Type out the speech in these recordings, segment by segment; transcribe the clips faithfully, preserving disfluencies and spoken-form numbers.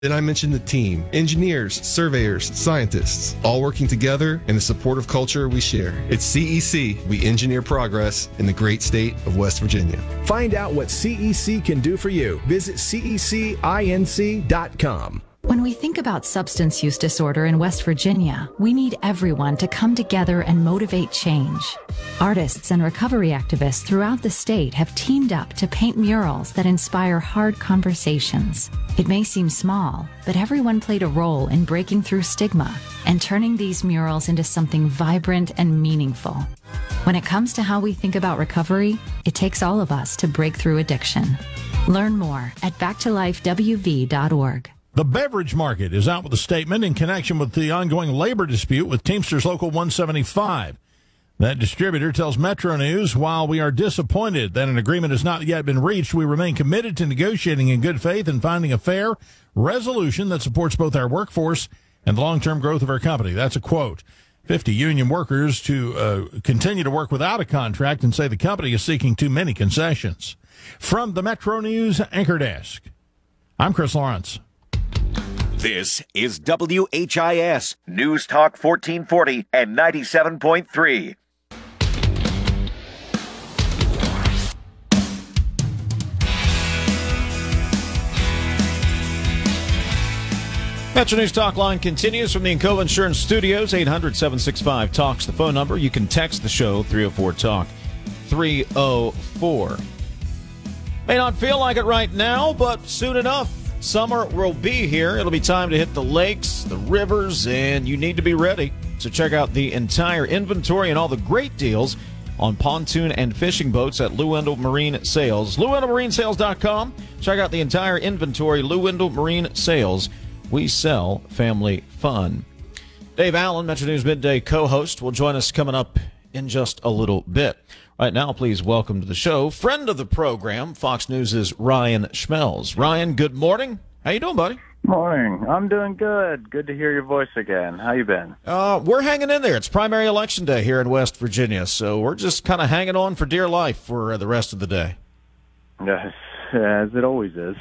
Then I mentioned the team, engineers, surveyors, scientists, all working together in the supportive culture we share. It's C E C. We engineer progress in the great state of West Virginia. Find out what C E C can do for you. Visit C E C inc dot com. When we think about substance use disorder in West Virginia, we need everyone to come together and motivate change. Artists and recovery activists throughout the state have teamed up to paint murals that inspire hard conversations. It may seem small, but everyone played a role in breaking through stigma and turning these murals into something vibrant and meaningful. When it comes to how we think about recovery, it takes all of us to break through addiction. Learn more at back to life w v dot org. The beverage market is out with a statement in connection with the ongoing labor dispute with Teamsters Local one seventy-five. That distributor tells Metro News, while we are disappointed that an agreement has not yet been reached, we remain committed to negotiating in good faith and finding a fair resolution that supports both our workforce and the long-term growth of our company. That's a quote. fifty union workers to uh, continue to work without a contract and say the company is seeking too many concessions. From the Metro News Anchor Desk, I'm Chris Lawrence. This is W H I S News Talk fourteen forty and ninety-seven point three. Metro News Talk line continues from the Encova Insurance Studios. Eight hundred, seven six five, talks the phone number. You can text the show, three oh four talk, three oh four. May not feel like it right now, but soon enough, summer will be here. It'll be time to hit the lakes, the rivers, and you need to be ready. So check out the entire inventory and all the great deals on pontoon and fishing boats at Lou Wendell Marine Sales. Lou Wendell Marine Sales dot com. Check out the entire inventory. Lou Wendell Marine Sales. We sell family fun. Dave Allen, Metro News Midday co-host, will join us coming up in just a little bit. Right now, please welcome to the show, friend of the program, Fox News' Ryan Schmelz. Ryan, good morning. How you doing, buddy? Morning. I'm doing good. Good to hear your voice again. How you been? Uh, we're hanging in there. It's primary election day here in West Virginia, so we're just kind of hanging on for dear life for the rest of the day. Yes, as it always is.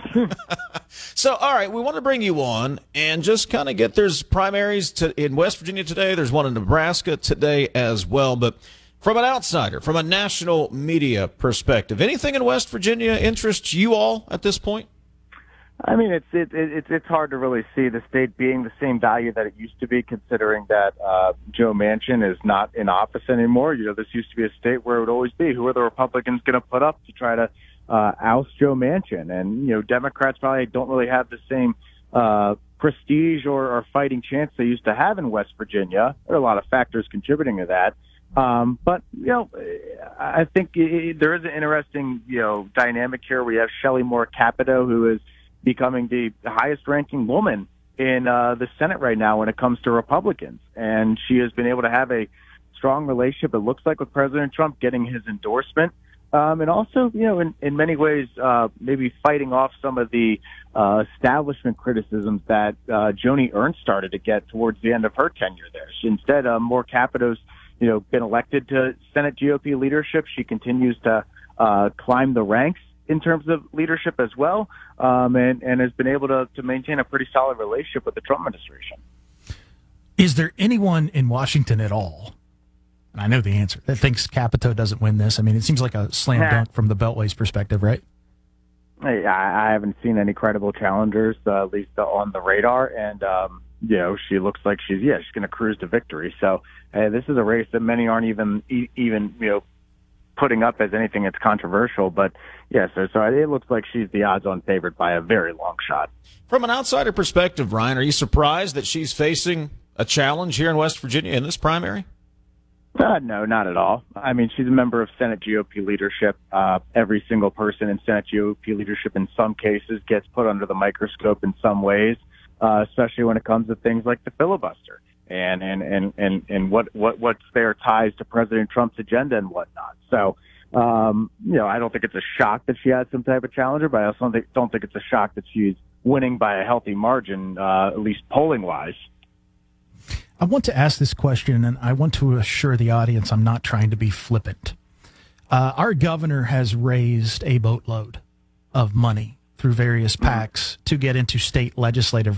So, all right, we want to bring you on and just kind of get, there's primaries to, in West Virginia today. There's one in Nebraska today as well, but from an outsider, from a national media perspective, anything in West Virginia interests you all at this point? I mean, it's it, it, it's it's hard to really see the state being the same value that it used to be, considering that uh, Joe Manchin is not in office anymore. You know, this used to be a state where it would always be, who are the Republicans going to put up to try to uh, oust Joe Manchin? And, you know, Democrats probably don't really have the same uh, prestige or, or fighting chance they used to have in West Virginia. There are a lot of factors contributing to that. Um, but, you know, I think it, there is an interesting, you know, dynamic here. We have Shelley Moore Capito, who is becoming the highest ranking woman in uh, the Senate right now when it comes to Republicans. And she has been able to have a strong relationship, it looks like, with President Trump, getting his endorsement. Um, and also, you know, in, in many ways, uh, maybe fighting off some of the uh, establishment criticisms that uh, Joni Ernst started to get towards the end of her tenure there. She, instead, uh, Moore Capito's you know, been elected to Senate G O P leadership. She continues to uh, climb the ranks in terms of leadership as well, um, and, and has been able to, to maintain a pretty solid relationship with the Trump administration. Is there anyone in Washington at all, and I know the answer, that thinks Capito doesn't win this? I mean, it seems like a slam nah. dunk from the Beltway's perspective, right? I, I haven't seen any credible challengers, uh, at least on the radar, and um, you know, she looks like she's yeah, she's going to cruise to victory. So uh, this is a race that many aren't even even you know putting up as anything that's controversial. But yeah, so so it looks like she's the odds-on favorite by a very long shot. From an outsider perspective, Ryan, are you surprised that she's facing a challenge here in West Virginia in this primary? Uh, no, not at all. I mean, she's a member of Senate G O P leadership. Uh, every single person in Senate G O P leadership, in some cases, gets put under the microscope in some ways. Uh, especially when it comes to things like the filibuster and, and, and, and, and what, what, what's their ties to President Trump's agenda and whatnot. So, um, you know, I don't think it's a shock that she has some type of challenger, but I also don't think, don't think it's a shock that she's winning by a healthy margin, uh, at least polling wise. I want to ask this question, and I want to assure the audience I'm not trying to be flippant. Uh, our governor has raised a boatload of money through various PACs to get into state legislative